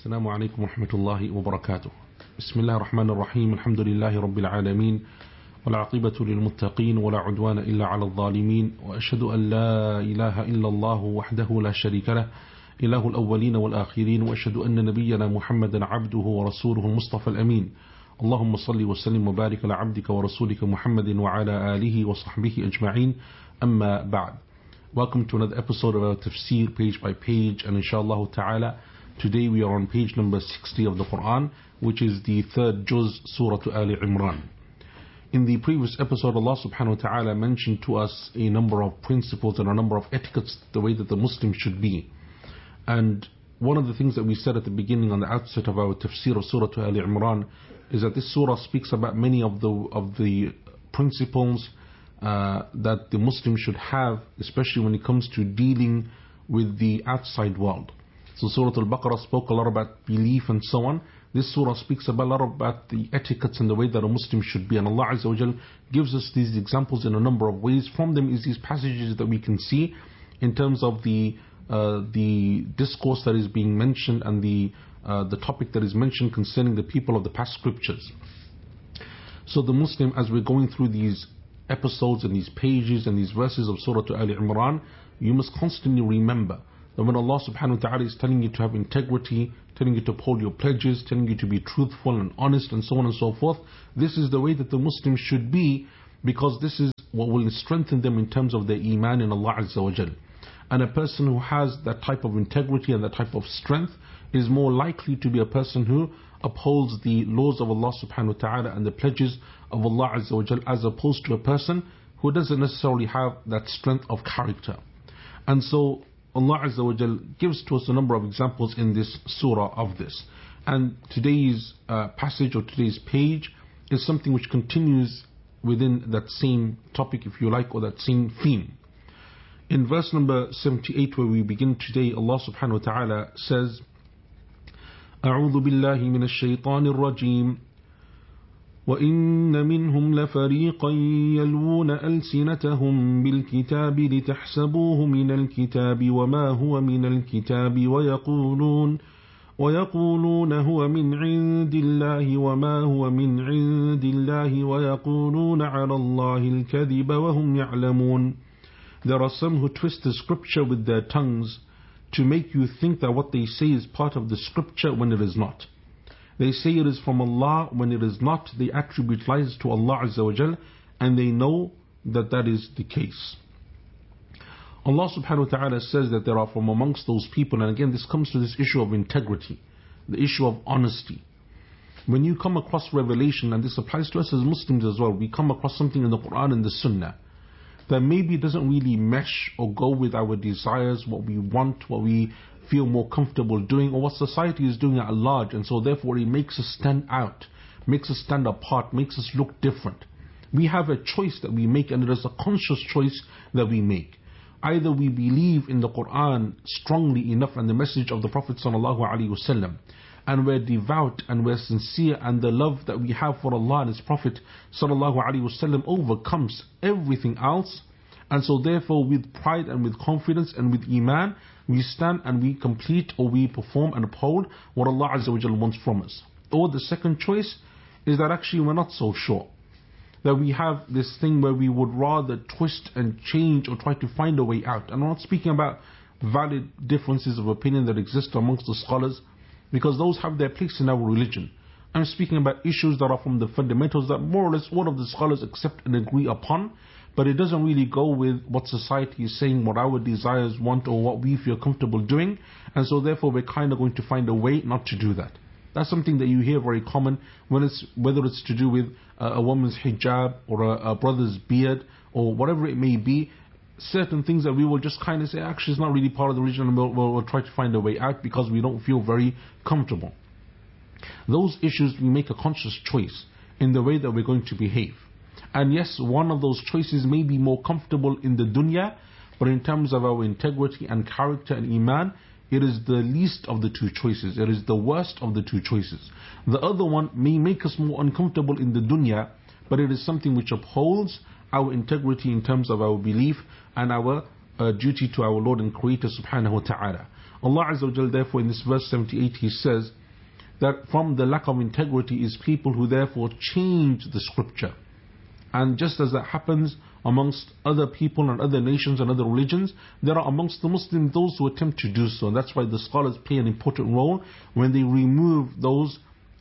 السلام عليكم ورحمة الله وبركاته. بسم الله الرحمن الرحيم. الحمد لله رب العالمين، والعاقبة للمتقين، ولا عدوان إلا على الظالمين، وأشهد أن لا إله إلا الله وحده لا شريك له، إله الأولين والآخرين، وأشهد أن نبينا محمدا عبده ورسوله المصطفى الأمين. اللهم صل وسلم وبارك على عبدك ورسولك محمد وعلى آله وصحبه أجمعين. أما بعد. Welcome to another episode of our tafsir, page by page, and inshallah ta'ala, today we are on page number 60 of the Quran, which is the third juz, Surah Ali Imran. In the previous episode, Allah subhanahu wa ta'ala mentioned to us a number of principles and a number of etiquettes, the way that the Muslim should be. And one of the things that we said at the beginning on the outset of our tafsir of Surah Ali Imran is that this surah speaks about many of the principles that the Muslim should have, especially when it comes to dealing with the outside world. So Surah Al-Baqarah spoke a lot about belief and so on. This surah speaks a lot about the etiquettes and the way that a Muslim should be. And Allah Azza wa Jal gives us these examples in a number of ways. From them is these passages that we can see in terms of the discourse that is being mentioned and the topic that is mentioned concerning the people of the past scriptures. So the Muslim, as we're going through these episodes and these pages and these verses of Surah Ali Imran, you must constantly remember that when Allah subhanahu wa ta'ala is telling you to have integrity, telling you to uphold your pledges, telling you to be truthful and honest and so on and so forth, this is the way that the Muslim should be, because this is what will strengthen them in terms of their iman in Allah Azza wa Jal. And a person who has that type of integrity and that type of strength is more likely to be a person who upholds the laws of Allah subhanahu wa ta'ala and the pledges of Allah Azza wa Jal, as opposed to a person who doesn't necessarily have that strength of character. And so Allah Azza wa Jal gives to us a number of examples in this surah of this. And today's passage or today's page is something which continues within that same topic, if you like, or that same theme. In verse number 78, where we begin today, Allah subhanahu wa ta'ala says, أعوذ بالله من الشيطان الرجيم وإن منهم لفريقا يلوون ألسنتهم بالكتاب لتحسبوه من الكتاب وما هو من الكتاب ويقولون هو من عند الله وما هو من عند الله ويقولون على الله الكذب وهم يعلمون. There are some who twist the scripture with their tongues to make you think that what they say is part of the scripture when it is not. They say it is from Allah when it is not. They attribute lies to Allah Azza wa Jal, and they know that that is the case. Allah subhanahu wa ta'ala says that there are from amongst those people, and again this comes to this issue of integrity, the issue of honesty. When you come across revelation, and this applies to us as Muslims as well, we come across something in the Quran and the Sunnah that maybe doesn't really mesh or go with our desires, what we want, what we feel more comfortable doing, or what society is doing at large, and so therefore it makes us stand out, makes us stand apart, makes us look different. We have a choice that we make, and it is a conscious choice that we make. Either we believe in the Quran strongly enough and the message of the Prophet sallallahu alaihi wasallam, and we're devout and we're sincere, and the love that we have for Allah and His Prophet sallallahu alaihi wasallam overcomes everything else, and so therefore with pride and with confidence and with iman we stand and we complete or we perform and uphold what Allah Azza wa Jalla wants from us. Or the second choice is that actually we're not so sure, that we have this thing where we would rather twist and change or try to find a way out. And I'm not speaking about valid differences of opinion that exist amongst the scholars, because those have their place in our religion. I'm speaking about issues that are from the fundamentals that more or less all of the scholars accept and agree upon, but it doesn't really go with what society is saying, what our desires want, or what we feel comfortable doing, and so therefore we're kind of going to find a way not to do that. That's something that you hear very common, whether it's to do with a woman's hijab or a brother's beard or whatever it may be. Certain things that we will just kind of say, actually it's not really part of the religion, and we'll try to find a way out because we don't feel very comfortable. Those issues, we make a conscious choice in the way that we're going to behave. And yes, one of those choices may be more comfortable in the dunya, but in terms of our integrity and character and iman, it is the least of the two choices. It is the worst of the two choices. The other one may make us more uncomfortable in the dunya, but it is something which upholds our integrity in terms of our belief and our duty to our Lord and Creator subhanahu wa ta'ala. Allah Azza wa Jal, therefore, in this verse 78, He says that from the lack of integrity is people who therefore change the scripture. And just as that happens amongst other people and other nations and other religions, there are amongst the Muslims those who attempt to do so. And that's why the scholars play an important role when they remove those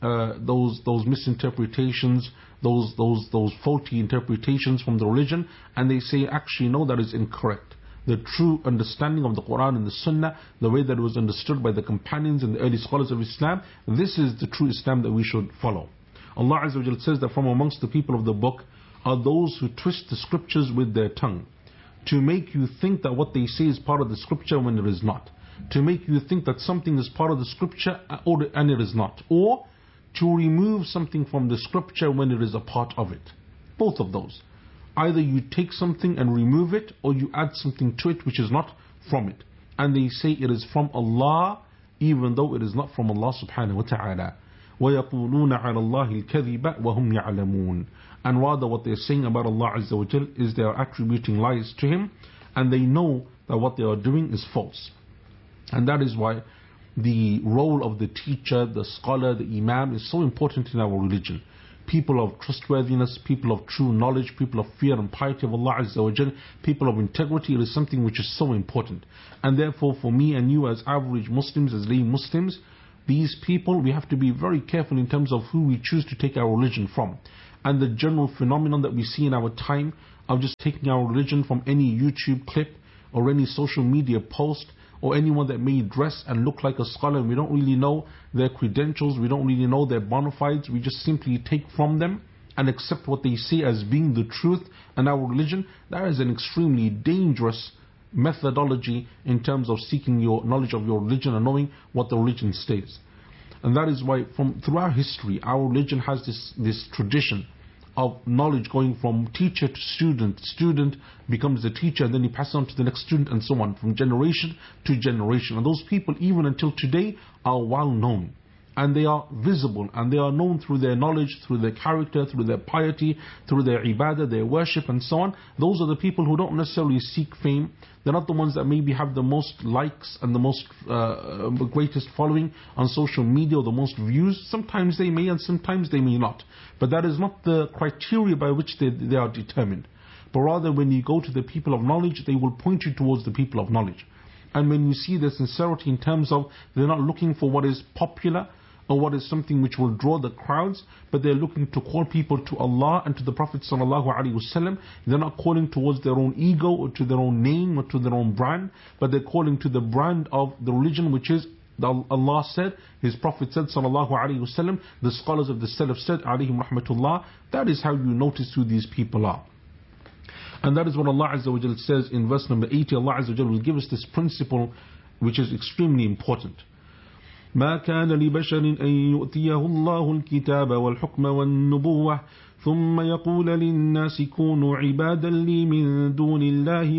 misinterpretations, those faulty interpretations from the religion, and they say, actually, no, that is incorrect. The true understanding of the Quran and the Sunnah, the way that it was understood by the companions and the early scholars of Islam, this is the true Islam that we should follow. Allah Azza wa Jalla says that from amongst the people of the book are those who twist the scriptures with their tongue, to make you think that what they say is part of the scripture when it is not, to make you think that something is part of the scripture and it is not, or to remove something from the scripture when it is a part of it. Both of those. Either you take something and remove it, or you add something to it which is not from it. And they say it is from Allah, even though it is not from Allah subhanahu wa ta'ala. وَيَقُولُونَ عَلَى اللَّهِ الْكَذِبَ وَهُمْ يَعْلَمُونَ. And rather what they're saying about Allah Azza wa Jal is they are attributing lies to Him, and they know that what they are doing is false. And that is why the role of the teacher, the scholar, the imam is so important in our religion. People of trustworthiness, people of true knowledge, people of fear and piety of Allah Azza wa Jal, people of integrity, it is something which is so important. And therefore for me and you as average Muslims, as lay Muslims, these people, we have to be very careful in terms of who we choose to take our religion from. And the general phenomenon that we see in our time of just taking our religion from any YouTube clip or any social media post, or anyone that may dress and look like a scholar, and we don't really know their credentials, we don't really know their bona fides, we just simply take from them and accept what they say as being the truth and our religion. That is an extremely dangerous methodology in terms of seeking your knowledge of your religion and knowing what the religion states. And that is why throughout history, our religion has this tradition of knowledge going from teacher to student. Student becomes a teacher, and then he passes on to the next student, and so on, from generation to generation. And those people, even until today, are well known. And they are visible, and they are known through their knowledge, through their character, through their piety, through their ibadah, their worship, and so on. Those are the people who don't necessarily seek fame. They're not the ones that maybe have the most likes and the most greatest following on social media, or the most views. Sometimes they may, and sometimes they may not. But that is not the criteria by which they are determined. But rather, when you go to the people of knowledge, they will point you towards the people of knowledge. And when you see their sincerity in terms of they're not looking for what is popular, or what is something which will draw the crowds, but they're looking to call people to Allah and to the Prophet ﷺ. They're not calling towards their own ego or to their own name or to their own brand, but they're calling to the brand of the religion, which is Allah said, His Prophet said ﷺ, the scholars of the Salaf said alayhim rahmatullah. That is how you notice who these people are. And that is what Allah Azza wa Jal says in verse number 80. Allah Azza wa Jal will give us this principle which is extremely important. ما كان لبشر أن يؤتيه الله الكتاب والحكم والنبوة ثم يقول للناس كونوا عبادا لي من دون الله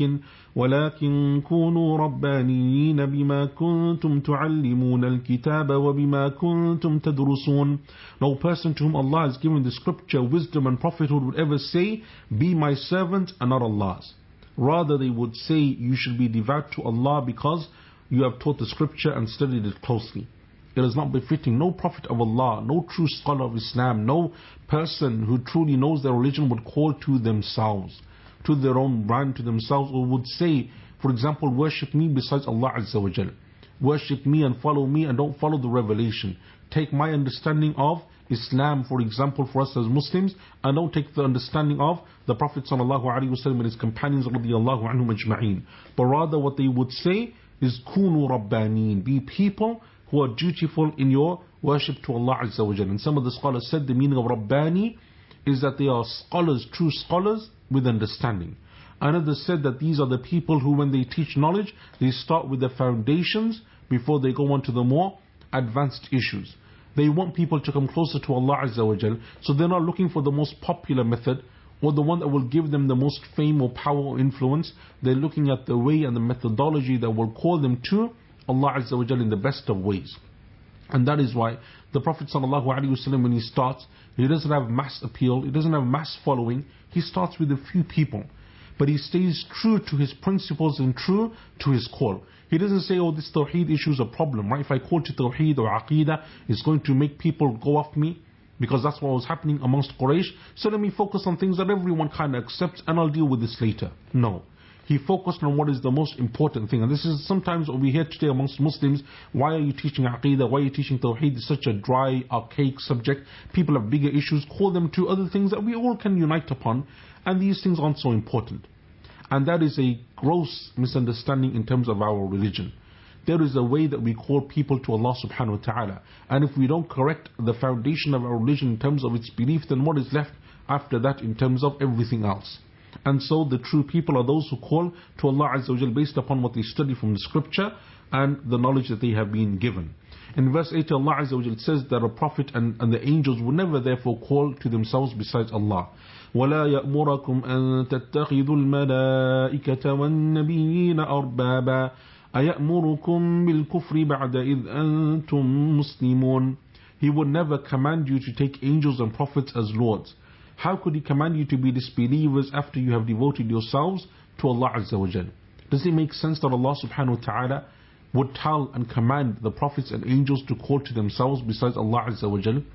ولكن كونوا ربانيين بما كنتم تعلمون الكتاب وبما كنتم تدرسون. No person to whom Allah has given the scripture, wisdom and prophethood would ever say, be my servant and not Allah's. Rather they would say, you should be devout to Allah because you have taught the scripture and studied it closely. It is not befitting. No prophet of Allah, no true scholar of Islam, no person who truly knows their religion would call to themselves, to their own brand, to themselves, or would say, for example, worship me besides Allah Azza wa Jal. Worship me and follow me and don't follow the revelation. Take my understanding of Islam, for example, for us as Muslims, and don't take the understanding of the Prophet ﷺ and his companions radiyallahu anhum ajma'een. But rather what they would say is kunu rabbanin, be people who are dutiful in your worship to Allah Azza wa Jal. And some of the scholars said the meaning of Rabbani is that they are scholars, true scholars with understanding. Others said that these are the people who, when they teach knowledge, they start with the foundations before they go on to the more advanced issues. They want people to come closer to Allah Azza wa Jal, so they're not looking for the most popular method or the one that will give them the most fame or power or influence. They're looking at the way and the methodology that will call them to Allah Azza wa Jal in the best of ways. And that is why the Prophet ﷺ, when he starts, he doesn't have mass appeal, he doesn't have mass following. He starts with a few people but he stays true to his principles and true to his call. He doesn't say, oh, this Tawheed issue is a problem, right? If I call to Tawheed or Aqidah, it's going to make people go off me, because that's what was happening amongst Quraysh. So let me focus on things that everyone kind of accepts and I'll deal with this later. No. He focused on what is the most important thing. And this is sometimes what we hear today amongst Muslims. Why are you teaching Aqidah? Why are you teaching Tawheed? It's such a dry, archaic subject. People have bigger issues. Call them to other things that we all can unite upon. And these things aren't so important. And that is a gross misunderstanding in terms of our religion. There is a way that we call people to Allah subhanahu wa ta'ala. And if we don't correct the foundation of our religion in terms of its belief, then what is left after that in terms of everything else? And so the true people are those who call to Allah Azza wa Jal based upon what they study from the scripture and the knowledge that they have been given. In verse 8, Allah Azza wa Jal says that a prophet and the angels will never therefore call to themselves besides Allah. وَلَا يَأْمُرَكُمْ أَن تَتَّخِذُوا الْمَلَائِكَةَ وَالنَّبِيِّينَ أَرْبَابًا أَيَأْمُرُكُمْ بِالْكُفْرِ بَعْدَ إِذْ أَنْتُمْ مُسْلِمُونَ. He would never command you to take angels and prophets as lords. How could he command you to be disbelievers after you have devoted yourselves to Allah Azza wa Jal? Does it make sense that Allah subhanahu wa ta'ala would tell and command the prophets and angels to call to themselves besides Allah Azza wa Jal?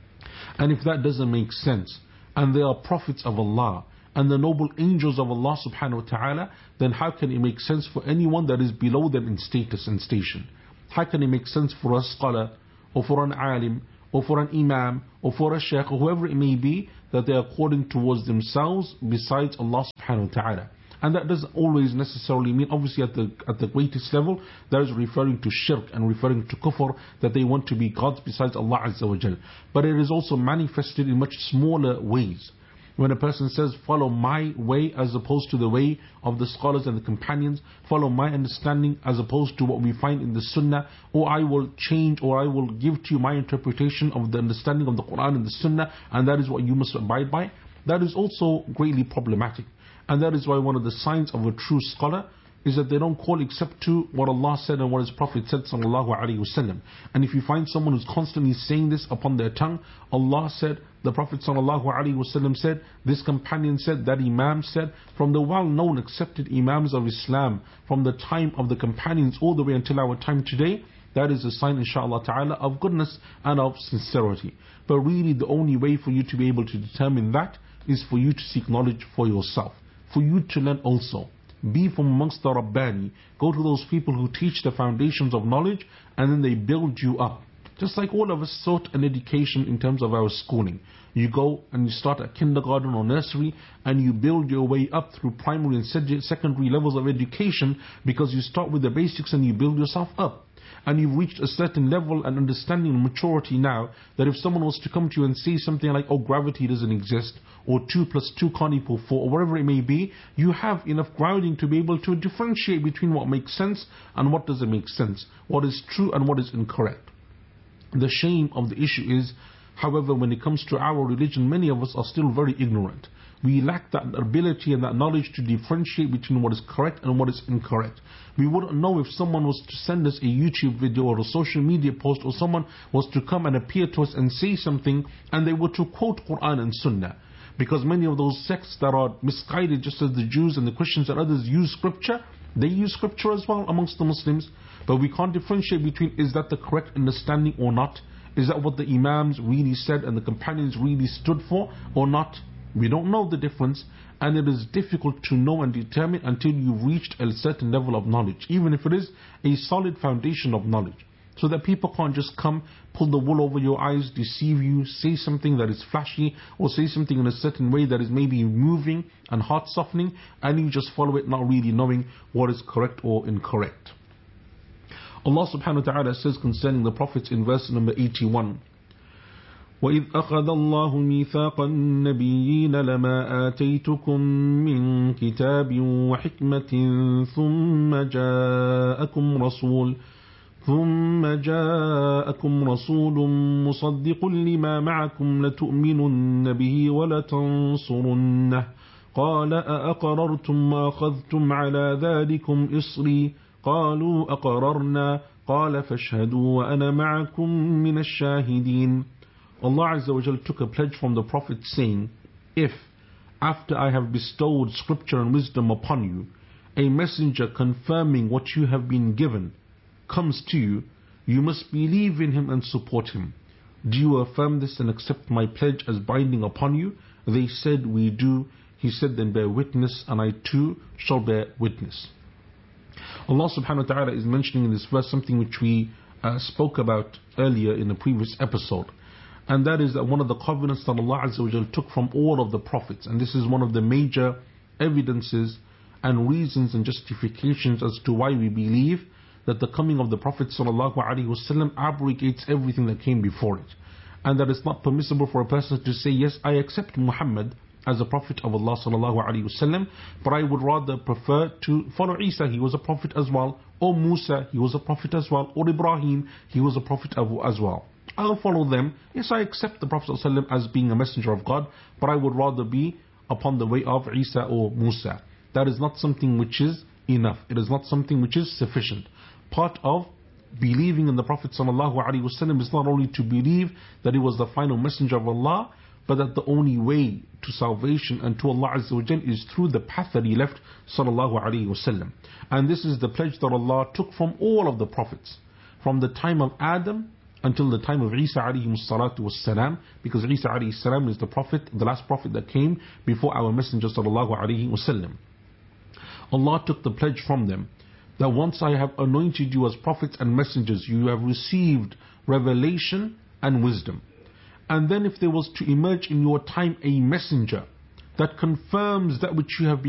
And if that doesn't make sense, and they are prophets of Allah, and the noble angels of Allah subhanahu wa ta'ala, then how can it make sense for anyone that is below them in status and station? How can it make sense for a scholar, or for an alim, or for an imam, or for a sheikh, or whoever it may be, that they are calling towards themselves besides Allah subhanahu wa ta'ala? And that doesn't always necessarily mean, obviously at the greatest level, that is referring to shirk and referring to kufr, that they want to be gods besides Allah Azza wa Jal. But it is also manifested in much smaller ways. When a person says, follow my way as opposed to the way of the scholars and the companions, follow my understanding as opposed to what we find in the Sunnah, or I will change, or I will give to you my interpretation of the understanding of the Quran and the Sunnah, and that is what you must abide by, that is also greatly problematic. And that is why one of the signs of a true scholar is that they don't call except to what Allah said and what His Prophet said sallallahu alaihi wasallam. And if you find someone who's constantly saying this upon their tongue, Allah said, the Prophet sallallahu alaihi wasallam said, this companion said, that Imam said, from the well-known accepted Imams of Islam, from the time of the companions all the way until our time today, that is a sign inshaAllah ta'ala of goodness and of sincerity. But really the only way for you to be able to determine that is for you to seek knowledge for yourself. For you to learn also. Be from amongst the Rabbani. Go to those people who teach the foundations of knowledge and then they build you up. Just like all of us sought an education in terms of our schooling. You go and you start at kindergarten or nursery and you build your way up through primary and secondary levels of education, because you start with the basics and you build yourself up. And you've reached a certain level and understanding and maturity now that if someone was to come to you and say something like, oh, gravity doesn't exist, or 2 + 2 can't equal 4, or whatever it may be, you have enough grounding to be able to differentiate between what makes sense and what doesn't make sense, what is true and what is incorrect. The shame of the issue is, however, when it comes to our religion, many of us are still very ignorant. We lack that ability and that knowledge to differentiate between what is correct and what is incorrect. We wouldn't know if someone was to send us a YouTube video or a social media post, or someone was to come and appear to us and say something and they were to quote Quran and Sunnah. Because many of those sects that are misguided, just as the Jews and the Christians and others use scripture, they use scripture as well amongst the Muslims. But we can't differentiate between, is that the correct understanding or not? Is that what the Imams really said and the companions really stood for or not? We don't know the difference, and it is difficult to know and determine until you've reached a certain level of knowledge, even if it is a solid foundation of knowledge. So that people can't just come, pull the wool over your eyes, deceive you, say something that is flashy, or say something in a certain way that is maybe moving and heart softening, and you just follow it not really knowing what is correct or incorrect. Allah subhanahu wa ta'ala says concerning the prophets in verse number 81, وَإِذْ أَخَذَ اللَّهُ مِيثَاقَ النَّبِيِّينَ لَمَا آتَيْتُكُم مِّن كِتَابٍ وَحِكْمَةٍ ثُمَّ جاءكم رسول مصدق لما معكم لتؤمنن به ولتنصرنه قال أأقررتم وأخذتم على ذلكم إصري قالوا أقررنا قال فاشهدوا وأنا معكم من الشاهدين. Allah Azza wa Jal took a pledge from the Prophet saying, if after I have bestowed scripture and wisdom upon you, a messenger confirming what you have been given comes to you, you must believe in him and support him. Do you affirm this and accept my pledge as binding upon you? They said, we do. He said, then bear witness, and I too shall bear witness. Allah subhanahu wa ta'ala is mentioning in this verse something which we spoke about earlier in the previous episode. And that is that one of the covenants that Allah Azza wa Jal took from all of the prophets, and this is one of the major evidences and reasons and justifications as to why we believe that the coming of the Prophet sallallahu alaihi wasallam abrogates everything that came before it, and that it's not permissible for a person to say, yes, I accept Muhammad as a prophet of Allah sallallahu alaihi wasallam, but I would rather prefer to follow Isa, he was a prophet as well, or Musa, he was a prophet as well, or Ibrahim, he was a prophet as well. I'll follow them. Yes, I accept the Prophet ﷺ as being a messenger of God, but I would rather be upon the way of Isa or Musa. That is not something which is enough. It is not something which is sufficient. Part of believing in the Prophet ﷺ is not only to believe that he was the final messenger of Allah, but that the only way to salvation and to Allah Azza wa Jal is through the path that he left ﷺ. And this is the pledge that Allah took from all of the prophets, from the time of Adam until the time of Isa alayhi salatu wassalam, because Isa alayhi salam is the prophet, the last prophet that came before our messenger sallallahu alayhi wasallam. Allah took the pledge from them that once I have anointed you as prophets and messengers, you have received revelation and wisdom. And then if there was to emerge in your time a messenger that confirms that which you have been